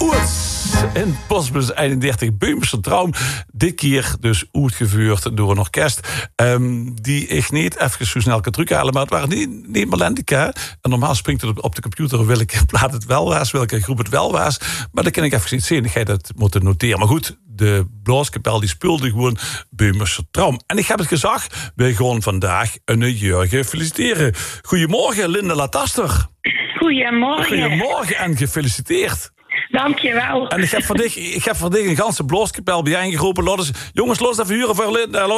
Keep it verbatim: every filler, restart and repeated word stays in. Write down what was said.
Oets in Postbus eenendertig Beumerse Traum. Dit keer dus uitgevoerd door een orkest. Um, die ik niet even zo snel kan terughalen. Maar het waren niet, niet Melandica. En normaal springt het op, op de computer welke plaat het wel was, welke groep het wel was. Maar dat kan ik even niet zien. Ik ga dat moeten noteren. Maar goed, de blaaskapel die speelde gewoon Beumerse Traum. En ik heb het gezegd, wij gaan vandaag een Jurgen feliciteren. Goedemorgen, Linde Lataster. Goedemorgen. Goedemorgen en gefeliciteerd. Dankjewel. En ik heb voor dich, ik heb voor dich een ganse blaaskapel bij ingeroepen. Jongens, los even huren voor Linde.